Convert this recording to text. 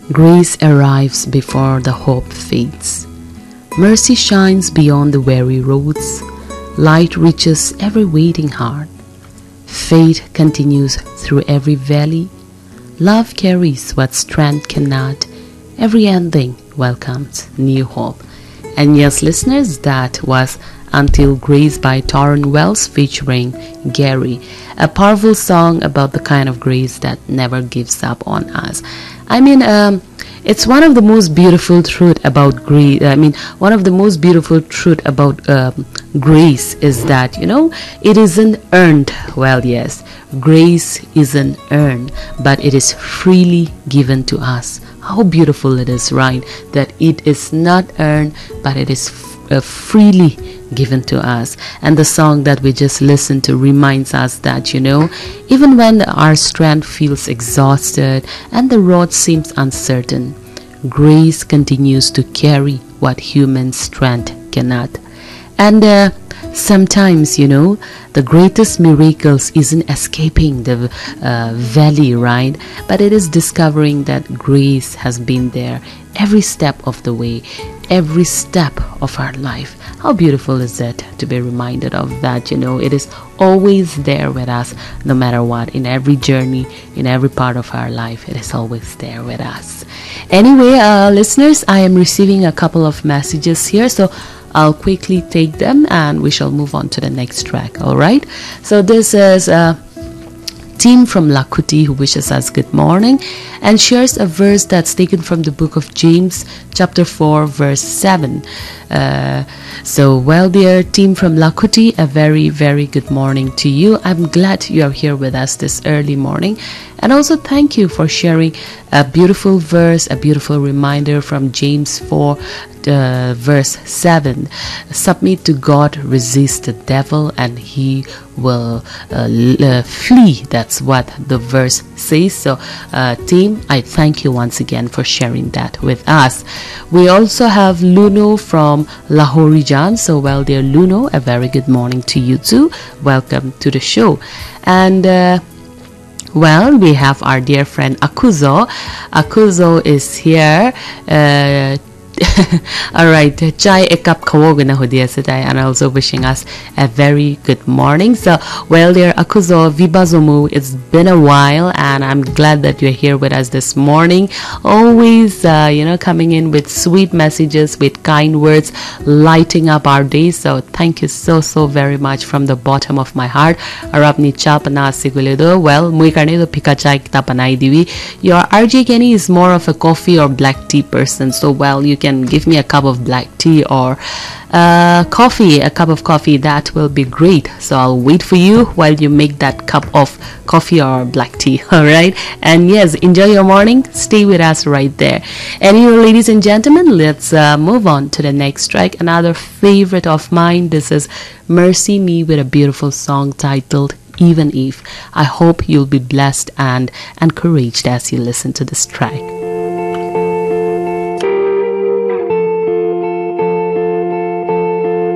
Grace arrives before the hope fades. Mercy shines beyond the weary roads. Light reaches every waiting heart. Faith continues through every valley. Love carries what strength cannot. Every ending welcomes new hope. And yes, listeners, that was Until Grace by Tauren Wells featuring Gary. A powerful song about the kind of grace that never gives up on us. I mean, it's one of the most beautiful truth about grace. One of the most beautiful truth about grace is that, it isn't earned. Well, yes, grace isn't earned, but it is freely given to us. How beautiful it is, right? That it is not earned, but it is freely given to us. And the song that we just listened to reminds us that, even when our strength feels exhausted and the road seems uncertain, grace continues to carry what human strength cannot. And sometimes, the greatest miracles isn't escaping the valley, right? But it is discovering that grace has been there every step of the way, every step of our life. How beautiful is it to be reminded of that? It is always there with us, no matter what, in every journey, in every part of our life. It is always there with us. Anyway, listeners, I am receiving a couple of messages here, so I'll quickly take them and we shall move on to the next track. All right. So this is Team from Lakuti who wishes us good morning and shares a verse that's taken from the book of James chapter 4 verse 7. Dear Team from Lakuti, a very, very good morning to you. I'm glad you are here with us this early morning. And also thank you for sharing a beautiful verse, a beautiful reminder from James 4 verse 7. Submit to God, resist the devil, and he will flee. That's what the verse says. So team, I thank you once again for sharing that with us. We also have Luno from Lahorijan. So dear Luno, a very good morning to you too. Welcome to the show. And we have our dear friend Akuzo. Akuzo is here. Alright, chai a cup kawogana hodia today, and also wishing us a very good morning. So, dear Akuzo Vibazomu, it's been a while, and I'm glad that you're here with us this morning. Always, coming in with sweet messages, with kind words, lighting up our day. So, thank you so very much from the bottom of my heart. Arapni chapana siguledo. Mui karne to pika chai kita panai divi. Your RJ Kenny is more of a coffee or black tea person. So, you can give me a cup of black tea or a cup of coffee. That will be great. So I'll wait for you while you make that cup of coffee or black tea. All right. And yes, enjoy your morning. Stay with us right there. Anyway, ladies and gentlemen, let's move on to the next track. Another favorite of mine. This is Mercy Me with a beautiful song titled Even If. I hope you'll be blessed and encouraged as you listen to this track.